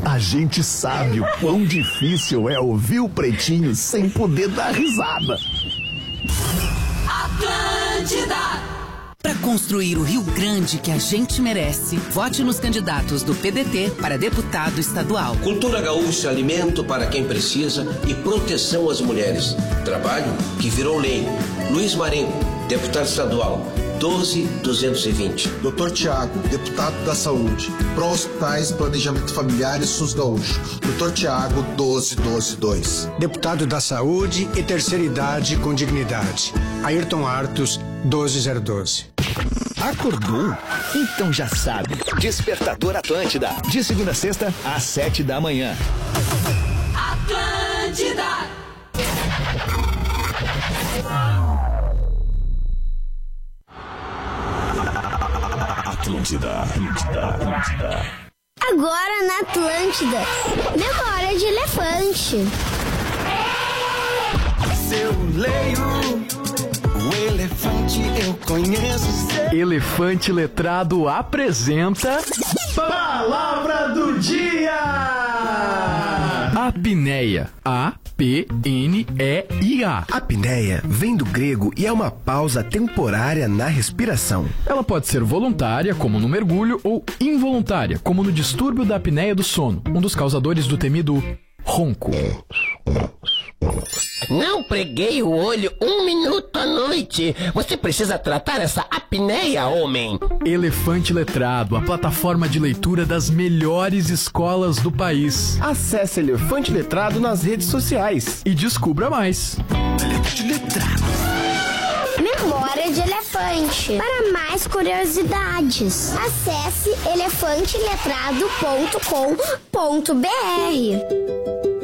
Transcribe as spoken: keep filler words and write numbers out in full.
A gente sabe o quão difícil é ouvir o Pretinho sem poder dar risada. Atlântida! Para construir o Rio Grande que a gente merece, vote nos candidatos do P D T para deputado estadual. Cultura gaúcha, alimento para quem precisa e proteção às mulheres. Trabalho que virou lei. Luiz Marenco, deputado estadual, doze mil duzentos e vinte. doutor Tiago, deputado da Saúde, Pró-Hospitais, Planejamento Familiar e SUS Gaúcho. doutor Tiago, doze mil duzentos e dois. Deputado da Saúde e Terceira Idade com Dignidade, Ayrton Artos, doze mil doze. Acordou? Então já sabe. Despertador Atlântida, de segunda a sexta, às sete da manhã. Atlântida! Atlântida, Atlântida, Atlântida. Agora na Atlântida, memória de elefante. Seu leio, o elefante eu conheço. Seu... Elefante Letrado apresenta Palavra do Dia! Apneia. A P N E I A. Apneia vem do grego e é uma pausa temporária na respiração. Ela pode ser voluntária, como no mergulho, ou involuntária, como no distúrbio da apneia do sono, um dos causadores do temido ronco. Não preguei o olho um minuto à noite. Você precisa tratar essa apneia, homem. Elefante Letrado, a plataforma de leitura das melhores escolas do país. Acesse Elefante Letrado nas redes sociais e descubra mais. Elefante Letrado. Memória de elefante. Para mais curiosidades, acesse elefante letrado ponto com ponto br.